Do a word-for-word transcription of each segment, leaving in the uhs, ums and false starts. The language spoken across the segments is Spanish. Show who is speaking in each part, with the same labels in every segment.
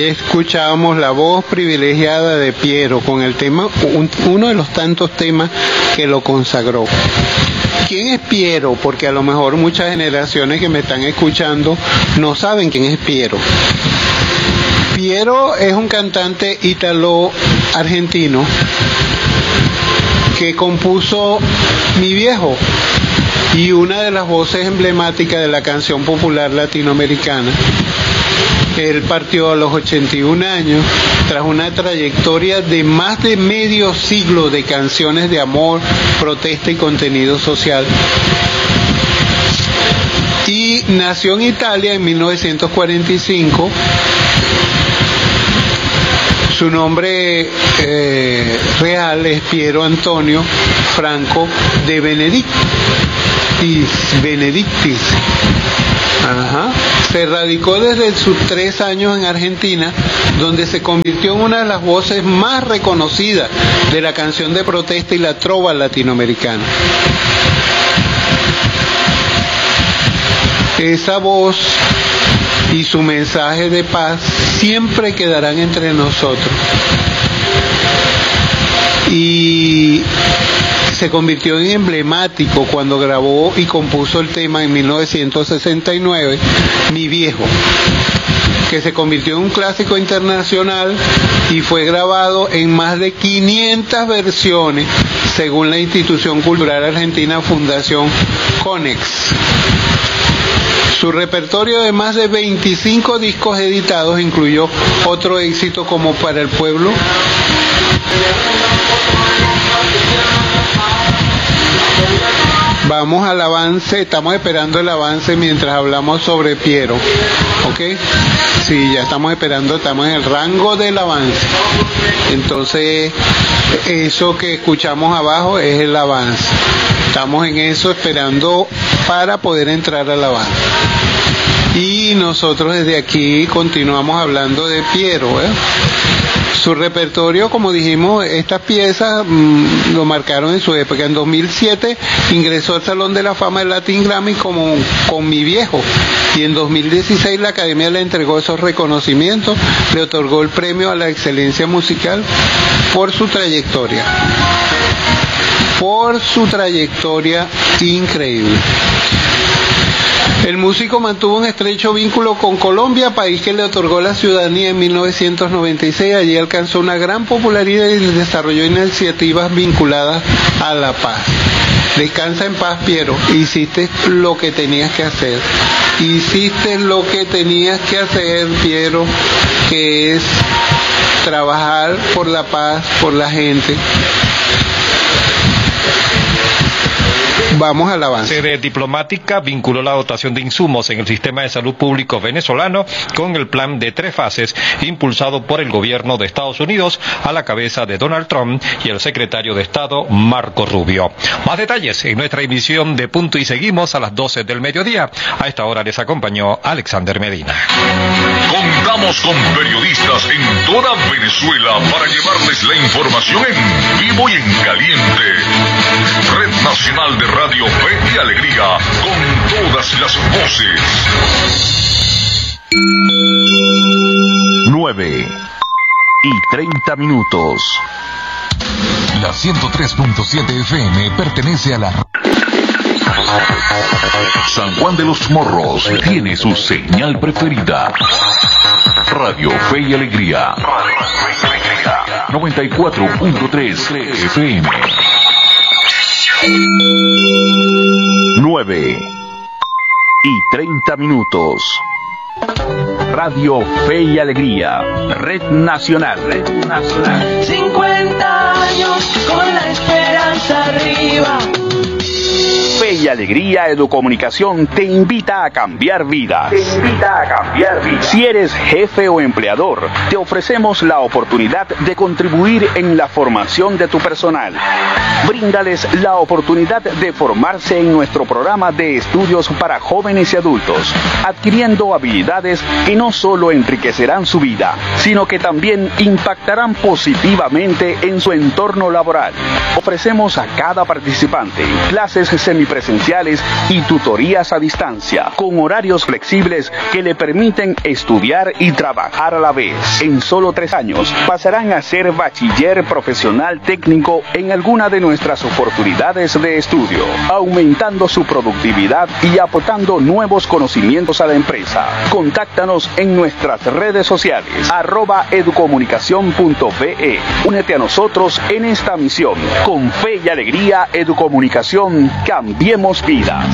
Speaker 1: Ahí escuchábamos la voz privilegiada de Piero con el tema, un, uno de los tantos temas que lo consagró. ¿Quién es Piero? Porque a lo mejor muchas generaciones que me están escuchando no saben quién es Piero. Piero es un cantante ítalo-argentino que compuso Mi Viejo y una de las voces emblemáticas de la canción popular latinoamericana. Él partió a los ochenta y un años tras una trayectoria de más de medio siglo de canciones de amor, protesta y contenido social. Y nació en Italia en mil novecientos cuarenta y cinco. Su nombre eh, real es Piero Antonio Franco de Benedictis. Benedictis. Ajá. Se radicó desde sus tres años en Argentina, donde se convirtió en una de las voces más reconocidas de la canción de protesta y la trova latinoamericana. Esa voz y su mensaje de paz siempre quedarán entre nosotros. Y se convirtió en emblemático cuando grabó y compuso el tema en mil novecientos sesenta y nueve, Mi Viejo, que se convirtió en un clásico internacional y fue grabado en más de quinientas versiones, según la institución cultural argentina Fundación Conex. Su repertorio de más de veinticinco discos editados incluyó otro éxito como Para el Pueblo, Vamos al avance, estamos esperando el avance mientras hablamos sobre Piero, ¿ok? Sí, ya estamos esperando, estamos en el rango del avance. Entonces, eso que escuchamos abajo es el avance. Estamos en eso esperando para poder entrar al avance. Y nosotros desde aquí continuamos hablando de Piero, ¿eh? Su repertorio, como dijimos, estas piezas mmm, lo marcaron en su época. En dos mil siete ingresó al Salón de la Fama del Latin Grammy como con Mi Viejo, y en dos mil dieciséis la Academia le entregó esos reconocimientos, le otorgó el premio a la excelencia musical por su trayectoria, por su trayectoria increíble. El músico mantuvo un estrecho vínculo con Colombia, país que le otorgó la ciudadanía en mil novecientos noventa y seis. Allí alcanzó una gran popularidad y desarrolló iniciativas vinculadas a la paz. Descansa en paz, Piero. Hiciste lo que tenías que hacer. Hiciste lo que tenías que hacer, Piero, que es trabajar por la paz, por la gente. Vamos al avance.
Speaker 2: Sede diplomática vinculó la dotación de insumos en el sistema de salud público venezolano con el plan de tres fases impulsado por el gobierno de Estados Unidos a la cabeza de Donald Trump y el secretario de Estado Marco Rubio. Más detalles en nuestra emisión de Punto y Seguimos a las doce del mediodía. A esta hora les acompañó Alexander Medina.
Speaker 3: Contamos con periodistas en toda Venezuela para llevarles la información en vivo y en caliente. Red Nacional de Radio Fe y Alegría, con todas las voces.
Speaker 4: nueve y treinta minutos.
Speaker 5: La ciento tres punto siete F M pertenece a la...
Speaker 4: San Juan de los Morros tiene su señal preferida. Radio Fe y Alegría. noventa y cuatro punto tres F M. nueve y treinta minutos. Radio Fe y Alegría, Red Nacional. Red Nacional.
Speaker 6: cincuenta años con la esperanza arriba.
Speaker 4: Fe y Alegría Educomunicación te invita a cambiar vidas. Te invita a cambiar vidas. Si eres jefe o empleador, te ofrecemos la oportunidad de contribuir en la formación de tu personal. Bríndales la oportunidad de formarse en nuestro programa de estudios para jóvenes y adultos, adquiriendo habilidades que no solo enriquecerán su vida, sino que también impactarán positivamente en su entorno laboral. Ofrecemos a cada participante clases semipresenciales y tutorías a distancia, con horarios flexibles que le permiten estudiar estudiar y trabajar a la vez. En solo tres años pasarán a ser bachiller profesional técnico en alguna de nuestras oportunidades de estudio, aumentando su productividad y aportando nuevos conocimientos a la empresa. Contáctanos en nuestras redes sociales, arroba educomunicación punto be. Únete a nosotros en esta misión. Con fe y alegría, Educomunicación, cambiemos vidas.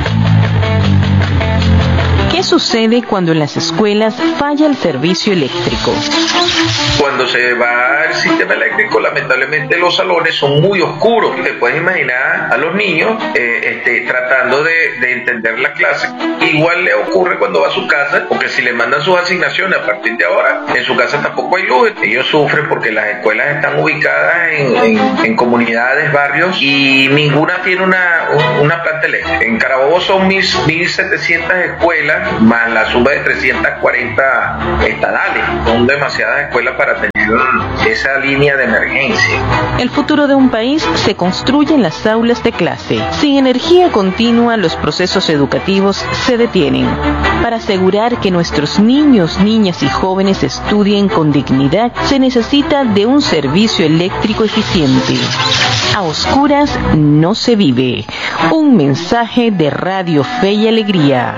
Speaker 7: ¿Qué sucede cuando en las escuelas falla el servicio eléctrico?
Speaker 8: Cuando se va el sistema eléctrico, lamentablemente los salones son muy oscuros. Te puedes imaginar a los niños eh, este, tratando de, de entender la clase. Igual le ocurre cuando va a su casa, porque si le mandan sus asignaciones a partir de ahora, en su casa tampoco hay luz. Ellos sufren porque las escuelas están ubicadas en, en, en comunidades, barrios, y ninguna tiene una, una planta eléctrica. En Carabobo son mil setecientas escuelas, más la suma de trescientas cuarenta estadales. Son demasiadas escuelas para tener esa línea de emergencia.
Speaker 7: El futuro de un país se construye en las aulas de clase. Sin energía continua, los procesos educativos se detienen. Para asegurar que nuestros niños, niñas y jóvenes estudien con dignidad, se necesita de un servicio eléctrico eficiente. A oscuras no se vive. Un mensaje de Radio Fe y Alegría.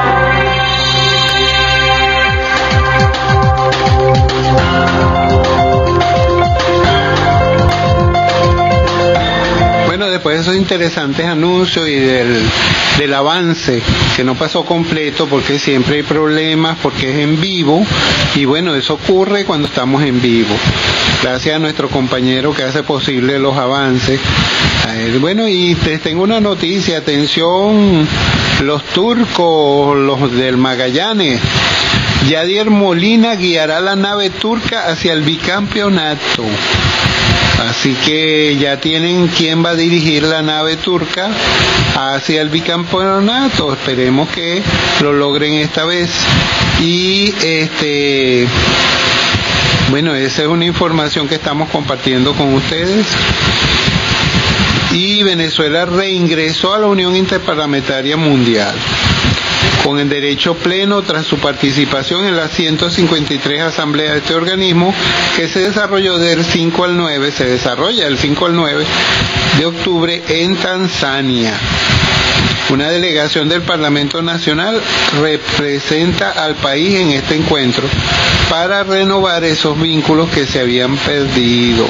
Speaker 1: Bueno, después de esos interesantes anuncios y del, del avance, que no pasó completo porque siempre hay problemas, porque es en vivo, y bueno, eso ocurre cuando estamos en vivo. Gracias a nuestro compañero que hace posible los avances. Bueno, y te tengo una noticia, atención, los turcos, los del Magallanes. Yadier Molina guiará la nave turca hacia el bicampeonato. Así que ya tienen quién va a dirigir la nave turca hacia el bicampeonato. Esperemos que lo logren esta vez. Y este, bueno, esa es una información que estamos compartiendo con ustedes. Y Venezuela reingresó a la Unión Interparlamentaria Mundial con el derecho pleno tras su participación en la ciento cincuenta y tres asamblea de este organismo, que se desarrolló del cinco al nueve, se desarrolla del cinco al nueve de octubre en Tanzania. Una delegación del Parlamento Nacional representa al país en este encuentro para renovar esos vínculos que se habían perdido.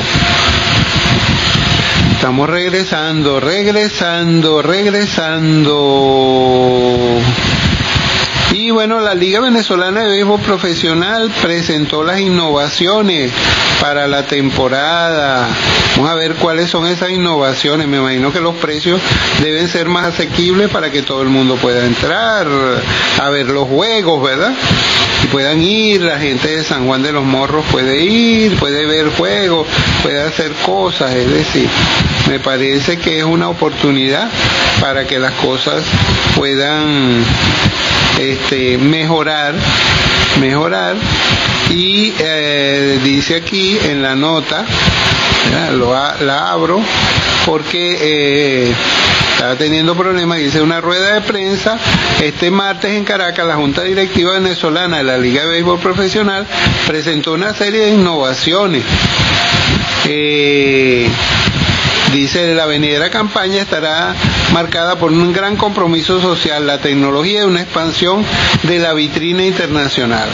Speaker 1: Estamos regresando, regresando, regresando. Y bueno, la Liga Venezolana de Béisbol Profesional presentó las innovaciones para la temporada. Vamos a ver cuáles son esas innovaciones. Me imagino que los precios deben ser más asequibles para que todo el mundo pueda entrar a ver los juegos, ¿verdad? Y puedan ir, la gente de San Juan de los Morros puede ir, puede ver juegos, puede hacer cosas. Es decir, me parece que es una oportunidad para que las cosas puedan este, mejorar, mejorar. Y eh, dice aquí en la nota, Lo, la abro porque eh, estaba teniendo problemas. Dice: una rueda de prensa este martes en Caracas, la Junta Directiva Venezolana de la Liga de Béisbol Profesional presentó una serie de innovaciones. Eh, Dice: la venidera campaña estará marcada por un gran compromiso social, la tecnología y una expansión de la vitrina internacional.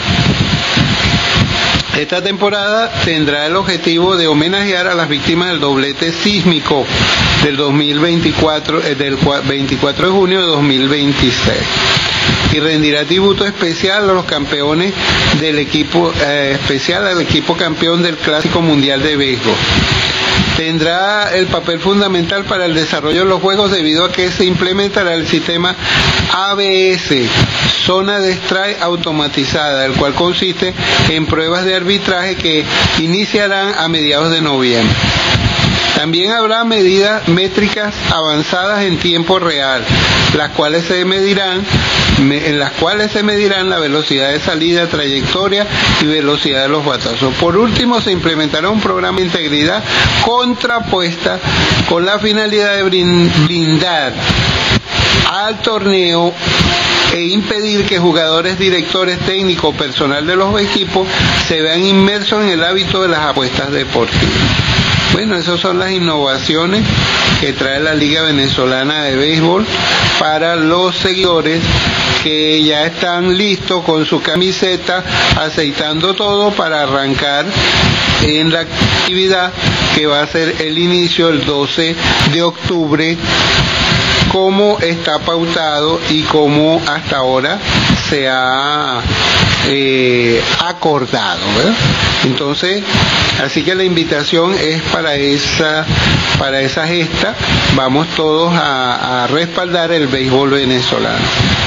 Speaker 1: Esta temporada tendrá el objetivo de homenajear a las víctimas del doblete sísmico del dos mil veinticuatro, eh, del veinticuatro de junio de dos mil veintiséis. Y rendirá tributo especial a los campeones del equipo, eh, especial al equipo campeón del Clásico Mundial de Béisbol. Tendrá el papel fundamental para el desarrollo de los juegos debido a que se implementará el sistema A B S, zona de strike automatizada, el cual consiste en pruebas de arbitraje que iniciarán a mediados de noviembre. También habrá medidas métricas avanzadas en tiempo real, las cuales se medirán, en las cuales se medirán la velocidad de salida, trayectoria y velocidad de los batazos. Por último, se implementará un programa de integridad contrapuesta con la finalidad de brindar al torneo e impedir que jugadores, directores técnicos, personal de los equipos se vean inmersos en el hábito de las apuestas deportivas. Bueno, esas son las innovaciones que trae la Liga Venezolana de Béisbol para los seguidores que ya están listos con su camiseta, aceitando todo para arrancar en la actividad que va a ser el inicio el doce de octubre, como está pautado y como hasta ahora se ha eh, acordado, ¿verdad? Entonces, así que la invitación es para esa, para esa gesta. Vamos todos a, a respaldar el béisbol venezolano.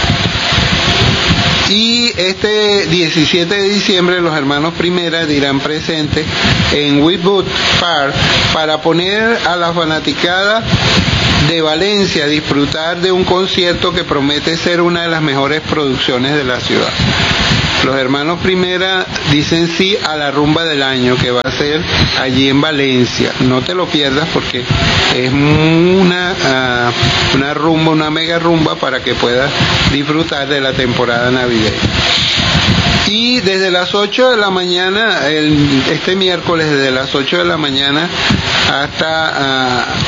Speaker 1: Y este diecisiete de diciembre los hermanos Primera dirán presente en Whitwood Park para poner a la fanaticada de Valencia a disfrutar de un concierto que promete ser una de las mejores producciones de la ciudad. Los hermanos Primera dicen sí a la rumba del año que va a ser allí en Valencia. No te lo pierdas porque es una, uh, una rumba, una mega rumba para que puedas disfrutar de la temporada navideña. Y desde las ocho de la mañana, el, este miércoles, desde las ocho de la mañana hasta... Uh,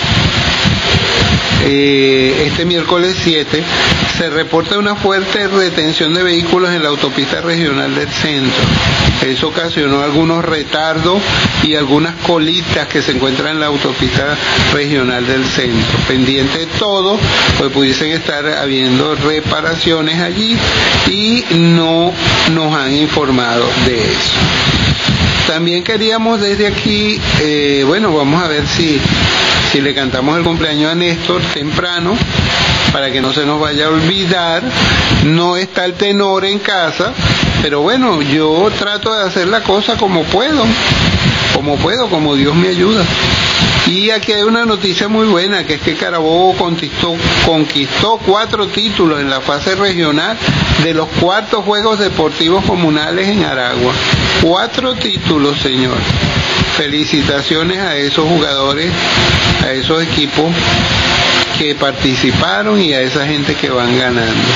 Speaker 1: Eh, este miércoles siete se reporta una fuerte retención de vehículos en la autopista regional del centro. Eso ocasionó algunos retardos y algunas colitas que se encuentran en la autopista regional del centro. Pendiente de todo, pues pudiesen estar habiendo reparaciones allí y no nos han informado de eso. También queríamos desde aquí, eh, bueno, vamos a ver si, si le cantamos el cumpleaños a Néstor temprano, para que no se nos vaya a olvidar. No está el tenor en casa, pero bueno, yo trato de hacer la cosa como puedo, como puedo, como Dios me ayuda. Y aquí hay una noticia muy buena, que es que Carabobo conquistó, conquistó cuatro títulos en la fase regional de los cuartos Juegos Deportivos Comunales en Aragua. Cuatro títulos, señor. Felicitaciones a esos jugadores, a esos equipos que participaron y a esa gente que van ganando.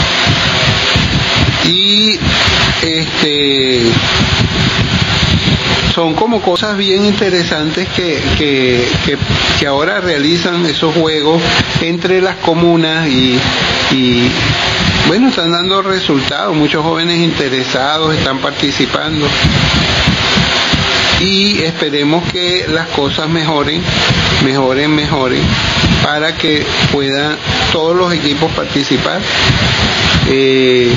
Speaker 1: Y este... son como cosas bien interesantes que, que, que, que ahora realizan esos juegos entre las comunas y, y bueno, están dando resultados. Muchos jóvenes interesados están participando y esperemos que las cosas mejoren, mejoren, mejoren para que puedan todos los equipos participar. Eh,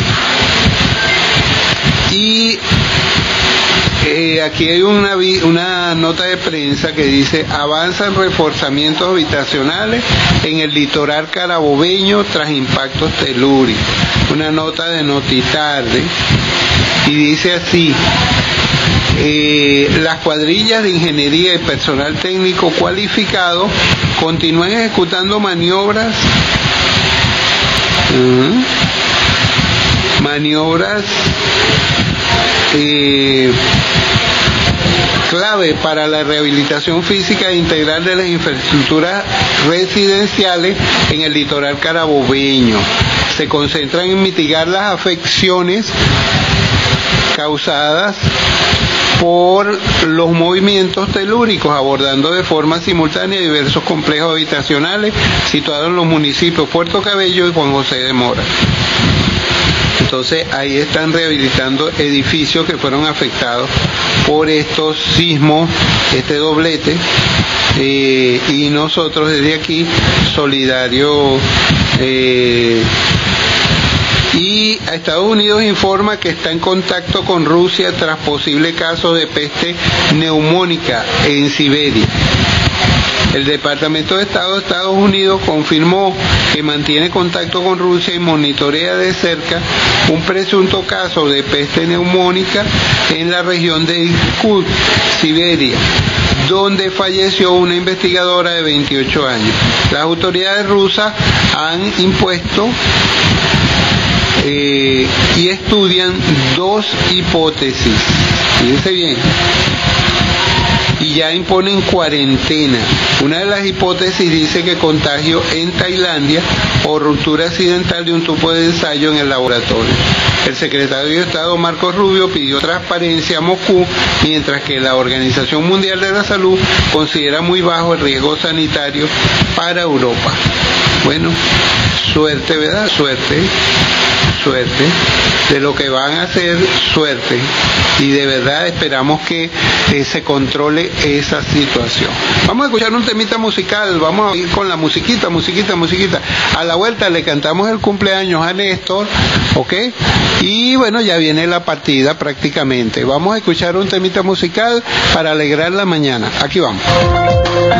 Speaker 1: y Eh, aquí hay una, una nota de prensa que dice: avanzan reforzamientos habitacionales en el litoral carabobeño tras impactos telúricos. Una nota de Notitarde y dice así: eh, las cuadrillas de ingeniería y personal técnico cualificado continúan ejecutando maniobras uh, maniobras eh, clave para la rehabilitación física integral de las infraestructuras residenciales en el litoral carabobeño. Se concentran en mitigar las afecciones causadas por los movimientos telúricos, abordando de forma simultánea diversos complejos habitacionales situados en los municipios Puerto Cabello y Juan José de Mora. Entonces ahí están rehabilitando edificios que fueron afectados por estos sismos, este doblete, eh, y nosotros desde aquí, solidario. Eh, y Estados Unidos informa que está en contacto con Rusia tras posible caso de peste neumónica en Siberia. El Departamento de Estado de Estados Unidos confirmó que mantiene contacto con Rusia y monitorea de cerca un presunto caso de peste neumónica en la región de Irkutsk, Siberia, donde falleció una investigadora de veintiocho años. Las autoridades rusas han impuesto eh, y estudian dos hipótesis. Fíjense bien. Y ya imponen cuarentena Una de las hipótesis dice que contagio en Tailandia o ruptura accidental de un tubo de ensayo en el laboratorio. El secretario de Estado Marco Rubio pidió transparencia a Moscú, mientras que la Organización Mundial de la Salud considera muy bajo el riesgo sanitario para Europa. Bueno, suerte, ¿verdad? Suerte, suerte, de lo que van a hacer, suerte, y de verdad esperamos que eh, se controle esa situación. Vamos a escuchar un temita musical, vamos a ir con la musiquita, musiquita, musiquita. A la vuelta le cantamos el cumpleaños a Néstor, ¿ok? Y bueno, ya viene la partida prácticamente. Vamos a escuchar un temita musical para alegrar la mañana. Aquí vamos.